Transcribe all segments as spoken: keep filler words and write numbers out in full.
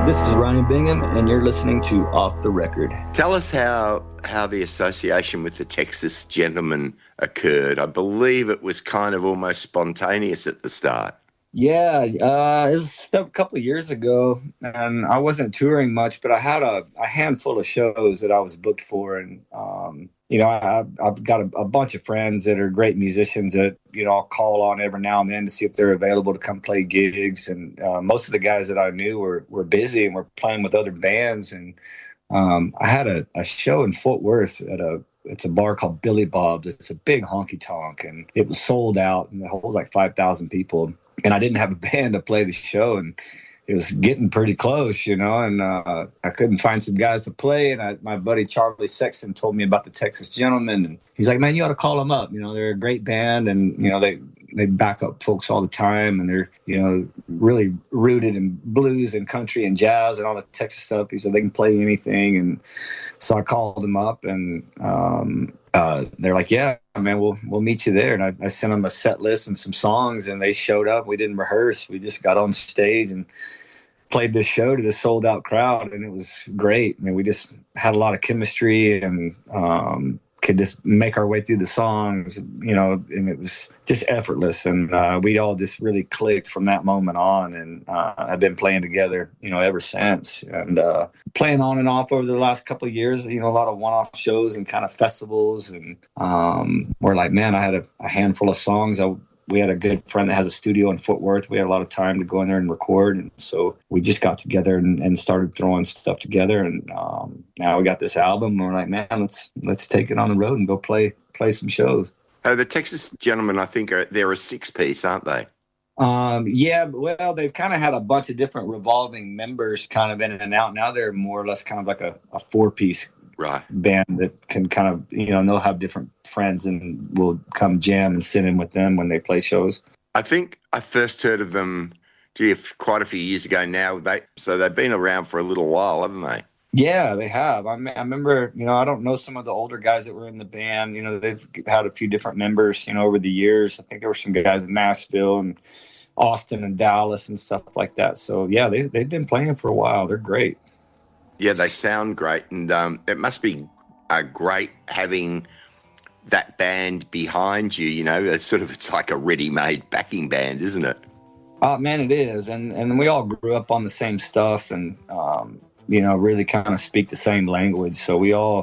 This is Ryan Bingham, and you're listening to Off the Record. Tell us how how the association with the Texas Gentlemen occurred. I believe it was kind of almost spontaneous at the start. Yeah, uh, it was a couple of years ago, and I wasn't touring much, but I had a, a handful of shows that I was booked for, and um, you know, I, I've got a, a bunch of friends that are great musicians that, you know, I'll call on every now and then to see if they're available to come play gigs. And uh, most of the guys that I knew were, were busy and were playing with other bands. And um, I had a, a show in Fort Worth at a, it's a bar called Billy Bob's. It's a big honky tonk, and it was sold out, and it holds like five thousand people. And I didn't have a band to play the show, and it was getting pretty close, you know, and uh, I couldn't find some guys to play. And I, my buddy Charlie Sexton told me about the Texas Gentlemen, and he's like, man, you ought to call them up. You know, they're a great band, and, you know, they, they back up folks all the time, and they're, you know, really rooted in blues and country and jazz and all the Texas stuff. He said they can play anything. And so I called them up, and um, uh, they're like, yeah, man, we'll we'll meet you there. And I, I sent them a set list and some songs, and they showed up. We didn't rehearse. We just got on stage and played this show to the sold out crowd, and it was great. I mean, we just had a lot of chemistry, and um, could just make our way through the songs, you know, and it was just effortless. And uh, we all just really clicked from that moment on, and uh, I've been playing together, you know, ever since. And uh, playing on and off over the last couple of years, you know, a lot of one-off shows and kind of festivals. And um, we're like, man, I had a, a handful of songs. I We had a good friend that has a studio in Fort Worth. We had a lot of time to go in there and record. And so we just got together and, and started throwing stuff together. And um, now we got this album. And we're like, man, let's let's take it on the road and go play play some shows. Uh, the Texas Gentlemen, I think, are they're a six-piece, aren't they? Um, yeah, well, they've kind of had a bunch of different revolving members kind of in and out. Now they're more or less kind of like a, a four-piece right band that can kind of, you know, they'll have different friends and will come jam and sit in with them when they play shows. I think I first heard of them, gee, quite a few years ago now. They so they've been around for a little while, haven't they? Yeah, they have. I, I remember, you know, I don't know some of the older guys that were in the band. You know, they've had a few different members, you know, over the years. I think there were some guys in Nashville and Austin and Dallas and stuff like that. So, yeah, they, they've been playing for a while. They're great. Yeah, they sound great, and um, it must be uh, great having that band behind you. You know, it's sort of it's like a ready-made backing band, isn't it? Oh, man, it is, and and we all grew up on the same stuff, and um, you know, really kind of speak the same language. So we all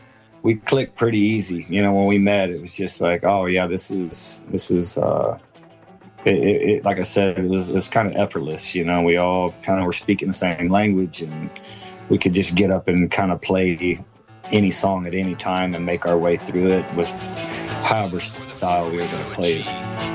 we clicked pretty easy. You know, when we met, it was just like, oh yeah, this is this is. Uh, It, it, it, like I said, it was, it was kind of effortless. You know, we all kind of were speaking the same language, and we could just get up and kind of play any song at any time and make our way through it with however style we were going to play it.